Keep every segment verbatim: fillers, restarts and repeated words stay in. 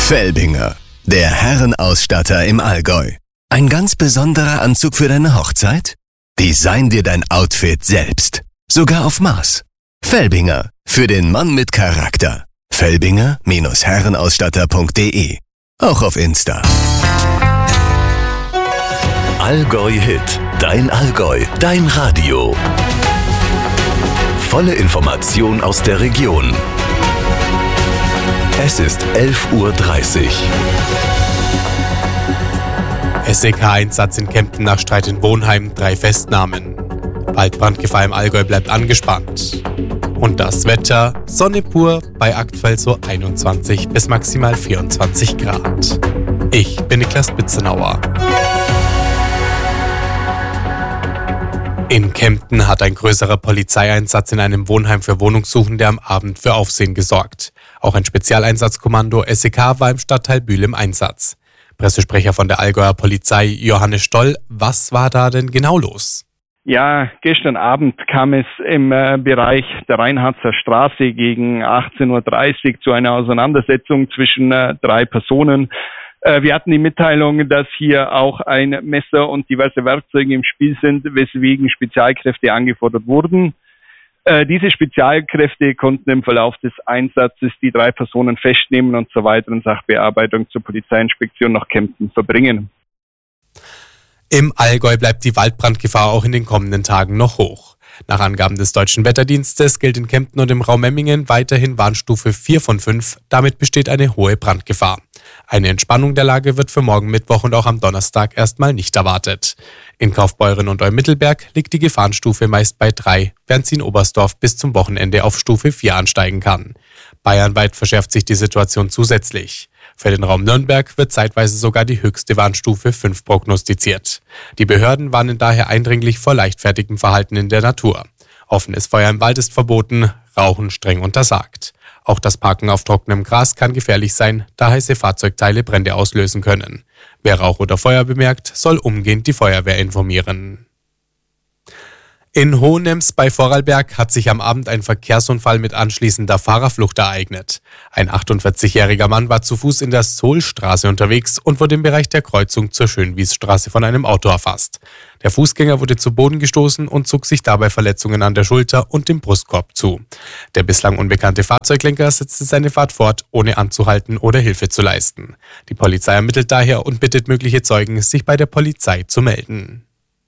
Felbinger, der Herrenausstatter im Allgäu. Ein ganz besonderer Anzug für deine Hochzeit? Design dir dein Outfit selbst. Sogar auf Maß. Felbinger, für den Mann mit Charakter. Felbinger Herrenausstatter punkt de. Auch auf Insta. Allgäu Hit, dein Allgäu, dein Radio. Volle Information aus der Region. Es ist elf Uhr dreißig. S E K-Einsatz in Kempten nach Streit in Wohnheim, drei Festnahmen. Waldbrandgefahr im Allgäu bleibt angespannt. Und das Wetter, Sonne pur bei aktuell so einundzwanzig bis maximal vierundzwanzig Grad. Ich bin Niklas Bitzenauer. In Kempten hat ein größerer Polizeieinsatz in einem Wohnheim für Wohnungssuchende am Abend für Aufsehen gesorgt. Auch ein Spezialeinsatzkommando S E K war im Stadtteil Bühl im Einsatz. Pressesprecher von der Allgäuer Polizei, Johannes Stoll, was war da denn genau los? Ja, gestern Abend kam es im äh, Bereich der Reinhardser Straße gegen achtzehn Uhr dreißig zu einer Auseinandersetzung zwischen äh, drei Personen. Äh, wir hatten die Mitteilung, dass hier auch ein Messer und diverse Werkzeuge im Spiel sind, weswegen Spezialkräfte angefordert wurden. Äh, diese Spezialkräfte konnten im Verlauf des Einsatzes die drei Personen festnehmen und zur weiteren Sachbearbeitung zur Polizeiinspektion nach Kempten verbringen. Im Allgäu bleibt die Waldbrandgefahr auch in den kommenden Tagen noch hoch. Nach Angaben des Deutschen Wetterdienstes gilt in Kempten und im Raum Memmingen weiterhin Warnstufe vier von fünf. Damit besteht eine hohe Brandgefahr. Eine Entspannung der Lage wird für morgen Mittwoch und auch am Donnerstag erstmal nicht erwartet. In Kaufbeuren und Eumittelberg liegt die Gefahrenstufe meist bei drei, während sie in Oberstdorf bis zum Wochenende auf Stufe vier ansteigen kann. Bayernweit verschärft sich die Situation zusätzlich. Für den Raum Nürnberg wird zeitweise sogar die höchste Warnstufe fünf prognostiziert. Die Behörden warnen daher eindringlich vor leichtfertigem Verhalten in der Natur. Offenes Feuer im Wald ist verboten, Rauchen streng untersagt. Auch das Parken auf trockenem Gras kann gefährlich sein, da heiße Fahrzeugteile Brände auslösen können. Wer Rauch oder Feuer bemerkt, soll umgehend die Feuerwehr informieren. In Hohenems bei Vorarlberg hat sich am Abend ein Verkehrsunfall mit anschließender Fahrerflucht ereignet. Ein achtundvierzigjähriger Mann war zu Fuß in der Sohlstraße unterwegs und wurde im Bereich der Kreuzung zur Schönwiesstraße von einem Auto erfasst. Der Fußgänger wurde zu Boden gestoßen und zog sich dabei Verletzungen an der Schulter und dem Brustkorb zu. Der bislang unbekannte Fahrzeuglenker setzte seine Fahrt fort, ohne anzuhalten oder Hilfe zu leisten. Die Polizei ermittelt daher und bittet mögliche Zeugen, sich bei der Polizei zu melden.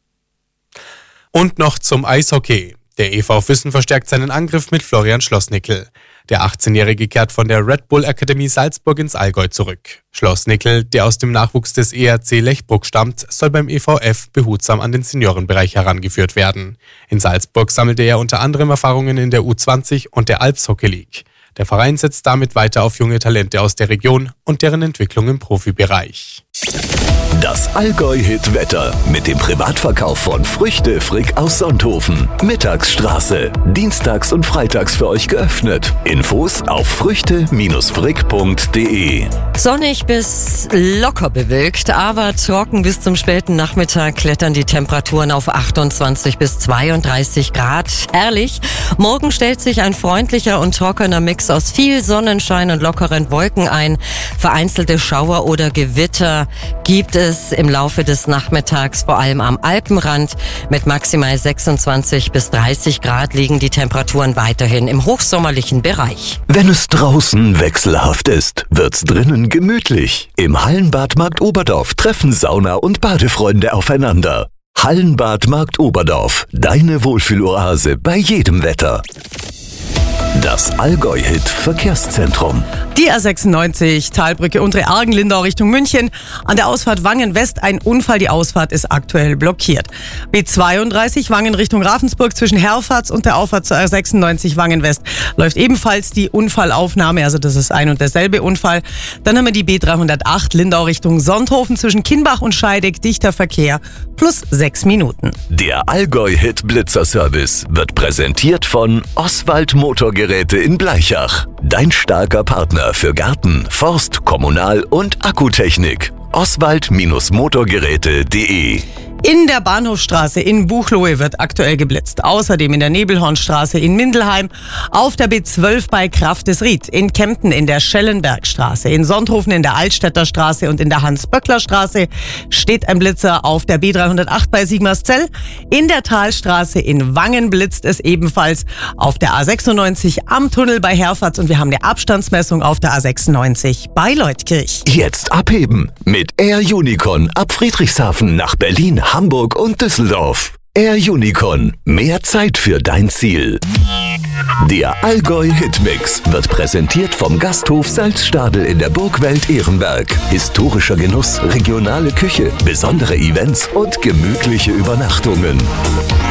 Und noch zum Eishockey. Der E V Füssen verstärkt seinen Angriff mit Florian Schlossnickel. Der achtzehnjährige kehrt von der Red Bull Akademie Salzburg ins Allgäu zurück. Schlossnickel, der aus dem Nachwuchs des E R C Lechbruck stammt, soll beim E V F behutsam an den Seniorenbereich herangeführt werden. In Salzburg sammelte er unter anderem Erfahrungen in der U zwanzig und der Alps Hockey League. Der Verein setzt damit weiter auf junge Talente aus der Region und deren Entwicklung im Profibereich. Das Allgäu-Hit-Wetter mit dem Privatverkauf von Früchte Frick aus Sonthofen. Mittagsstraße. Dienstags und freitags für euch geöffnet. Infos auf früchte Frick punkt de. Sonnig bis locker bewölkt, aber trocken bis zum späten Nachmittag klettern die Temperaturen auf achtundzwanzig bis zweiunddreißig Grad. Herrlich. Morgen stellt sich ein freundlicher und trockener Mix aus viel Sonnenschein und lockeren Wolken ein. Vereinzelte Schauer oder Gewitter gibt es im Laufe des Nachmittags, vor allem am Alpenrand. Mit maximal sechsundzwanzig bis dreißig Grad liegen die Temperaturen weiterhin im hochsommerlichen Bereich. Wenn es draußen wechselhaft ist, wird's drinnen gemütlich. Im Hallenbad Markt Oberdorf treffen Sauna- und Badefreunde aufeinander. Hallenbad Markt Oberdorf, deine Wohlfühloase bei jedem Wetter. Das Allgäu-Hit-Verkehrszentrum. Die A sechsundneunzig, Talbrücke Untere Argen-Lindau Richtung München. An der Ausfahrt Wangen-West ein Unfall, die Ausfahrt ist aktuell blockiert. B zweiunddreißig Wangen Richtung Ravensburg zwischen Herfatz und der Auffahrt zur A sechsundneunzig Wangen-West läuft ebenfalls die Unfallaufnahme, also das ist ein und derselbe Unfall. Dann haben wir die B dreihundertacht Lindau Richtung Sonthofen zwischen Kienbach und Scheideck, dichter Verkehr, plus sechs Minuten. Der Allgäu-Hit-Blitzer-Service wird präsentiert von Oswald Motorgeräte in Bleichach. Dein starker Partner für Garten, Forst, Kommunal- und Akkutechnik. Oswald Motorgeräte punkt de. In der Bahnhofstraße in Buchloe wird aktuell geblitzt. Außerdem in der Nebelhornstraße in Mindelheim, auf der B zwölf bei Kraftesried, in Kempten in der Schellenbergstraße, in Sonthofen in der Altstädter Straße und in der Hans-Böckler-Straße steht ein Blitzer, auf der B dreihundertacht bei Sigmarszell. In der Talstraße in Wangen blitzt es ebenfalls, auf der A sechsundneunzig am Tunnel bei Herfatz und wir haben eine Abstandsmessung auf der A sechsundneunzig bei Leutkirch. Jetzt abheben mit Air Unicorn ab Friedrichshafen nach Berlin, Hamburg und Düsseldorf. Air Unicorn, mehr Zeit für dein Ziel. Der Allgäu Hitmix wird präsentiert vom Gasthof Salzstadel in der Burgwelt Ehrenberg. Historischer Genuss, regionale Küche, besondere Events und gemütliche Übernachtungen.